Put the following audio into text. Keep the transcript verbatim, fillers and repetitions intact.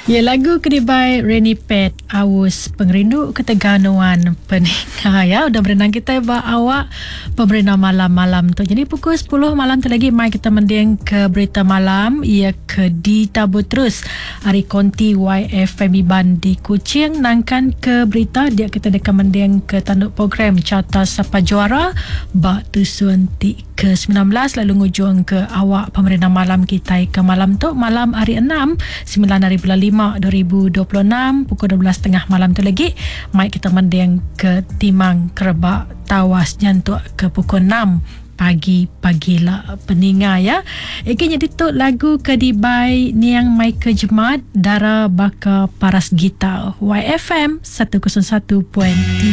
Ya, lagu Kedibai Reni Pet Awus Pengerindu Keteganuan Peninga ya. Udah berenang kita ba awak pemberita malam-malam tu. Jadi pukul sepuluh malam tu lagi mai kita mending ke berita malam. Ia ke ditabur terus Hari Konti Y F Pemiban di Kuching. Nangkan ke berita dia kita dekat mending ke tanduk program Carta Sapa Juara ba tusun ti ke sembilan belas lalu ngujung ke awak pemerintah malam kita ke malam tu malam hari enam sembilan hari bulan lima dua ribu dua puluh enam pukul dua belas tiga puluh malam tu lagi mai kita mendeng ke Timang Kerebak tawas jantuk ke pukul enam pagi-pagi lah peninga ya. Ikan jadi tu lagu Kedibai Niang mai ke Jemat Dara Baka Paras Gitar Y F M seratus satu tiga.